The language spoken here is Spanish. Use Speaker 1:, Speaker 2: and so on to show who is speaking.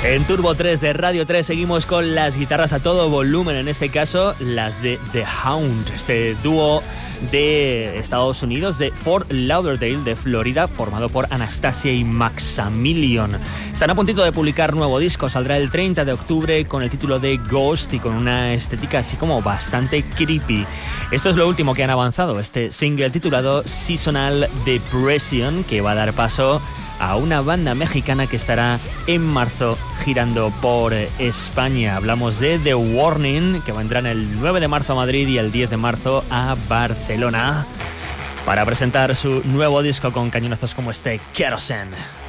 Speaker 1: En Turbo 3 de Radio 3 seguimos con las guitarras a todo volumen, en este caso las de The Hound, este dúo de Estados Unidos de Fort Lauderdale, de Florida, formado por Anastasia y Maximilian. Están a puntito de publicar nuevo disco, saldrá el 30 de octubre con el título de Ghost y con una estética así como bastante creepy. Esto es lo último que han avanzado, este single titulado Seasonal Depression, que va a dar paso a una banda mexicana que estará en marzo girando por España. Hablamos de The Warning, que vendrán el 9 de marzo a Madrid y el 10 de marzo a Barcelona para presentar su nuevo disco con cañonazos como este, Kerosene.